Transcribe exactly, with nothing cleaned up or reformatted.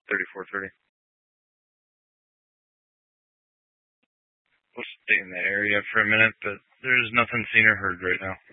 thirty-four thirty. We'll stay in the area for a minute, but there's nothing seen or heard right now.